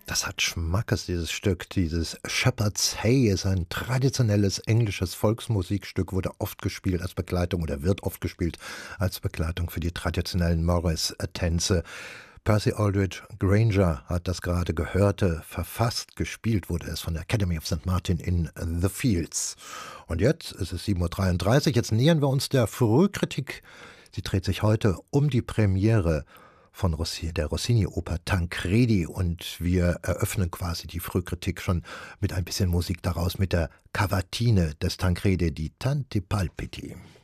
Das hat Schmackes, dieses Stück. Dieses Shepherd's Hey ist ein traditionelles englisches Volksmusikstück, wurde oft gespielt als Begleitung oder wird oft gespielt als Begleitung für die traditionellen Morris-Tänze. Percy Aldridge Granger hat das gerade Gehörte verfasst. Gespielt wurde es von der Academy of St. Martin in The Fields. Und jetzt ist es 7:33 Uhr. Jetzt nähern wir uns der Frühkritik. Sie dreht sich heute um die Premiere von der Rossini-Oper Tancredi, und wir eröffnen quasi die Frühkritik schon mit ein bisschen Musik daraus, mit der Cavatine des Tancredi, die Tanti Palpiti.